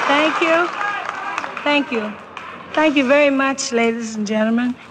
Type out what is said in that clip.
Thank you. Thank you. Thank you very much, ladies and gentlemen.